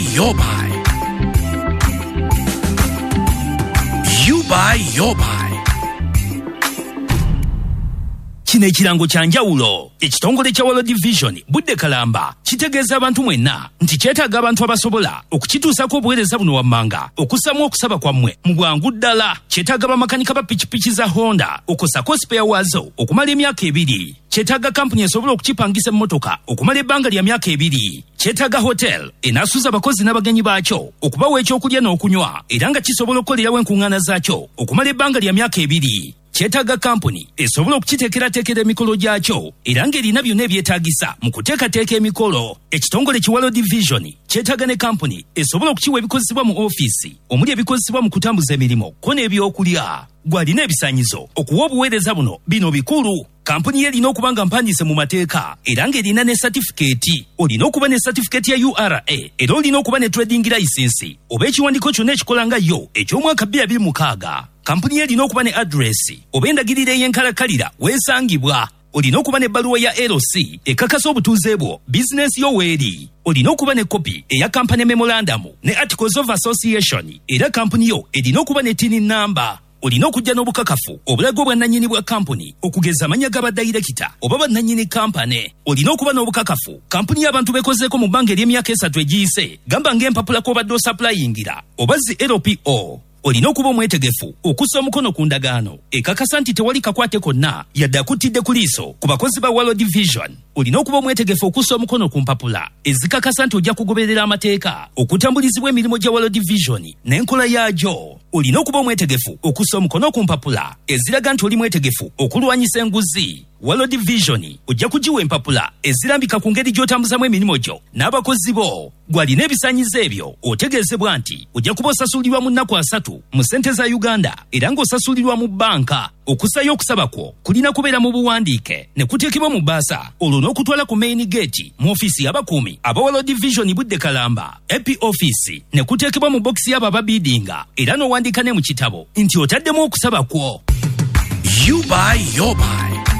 your buy. You buy your buy. Kino ekirango kya njawulo ekitongole kya World Vision Budde Kalamba kitegeeza abantu mwenna nti kyetaaga abantu abasobola okukituusako obuweereza buno wammanga okussamu okusaba kwammwe mu bwangu ddala. Kyetaaga bamakanika ba pikipiki za Honda okusako spare waazo okumala emyaka 2. Kyetaaga kampuni esobola okukipangisa emmotoka okumala ebbanga lya myaka 2. Kyetaaga hotel enaasuza abakozi n'abagenyi baakyo okubawa ekyokulya n'okunywa era nga kisobola okukolerawo enkuŋŋaana zaakyo okumala ebbanga lya myaka 2. Kyetaaga kampuni esobola okukiteekerateekera emikolo gyakyo era ng'erina byonna ebyetaagisa mu kuteekateeka emikolo. Ekitongole ki World Vision kyetaaga ne kampuni esobola okukiwa ebikozesebwa mu ofiisi omuli ebikozesebwa mu kutambuza emirimu ko n'ebyokulya. Gw'alina ebisaanyizo okuwa obuweereza buno bino bikulu. Kampuni ye erina okuba nga mpandiise mu mateeka era ng'erina ne satifikeeti. Olina okuba ne satifikeeti ya URA era olina okuba ne trading license oba ekiwandiiko kyonna ekikola nga yo eky'omwaka 2026. Kampuni ye erina okuba ne adresi oba endagiriro ey'enkalakalira weesangibwa. Olina okuba ne ebbaluwa ya LC ekakasa obutuuze bwo bizinesi yo weeri. Olina okuba ne kopi eya kampani memorandum ne articles of association era kampuni yo erina okuba ne tin number. Olina okujja n'obukakafu obulago bwa nannyini bwa kampuni okugeza amanya g'abadayirekita oba bannannyini kampani. Olina okuba n'obukakafu kampuni y'abantu bekozeeko mu bbanga ery'emyaka 3 egiyise gamba ng'empapula kw'obadde osaplayingira oba zi LPO. Olina okuba omwetegefu okussa omukono ku ndagaano ekakasa nti tewali kakwate konna yadde akuttidde ku liiso ku bakozi ba World Vision. Olina okuba omwetegefu okussa omukono ku mpapula ezikakasa nti ojja kugoberera amateeka okutambulizibwa emirimu gya World Vision n'enkola yaagyo. Olina okuba omwetegefu okussa omukono ku mpapula eziraga nti oli mwetegefu okulwanyisa enguzi. World Vision ojja kugiwa empapula ezirambika ku ngeri gy'otambuzamu emirimu gyo n'abakozi bo. Gw'alina ebisaanyizo ebyo otegeezebwa nti ojja kuba osasulirwa mu nnaku 3 mu ssente za Uganda era ng'osasulirwa mu bbanka. Okussayo okusaba kwo kulina kubeera mu buwandiike ne kuteekebwa mu bbaasa olwo n'okutwala ku main gate mu ofiisi y'abakuumi aba World Vision Budde Kalamba AP office ne kuteekebwa mu bokisi y'abo ababidinga era n'owandiika ne mu kitabo nti otaddemu okusaba kwo. You buy your buy.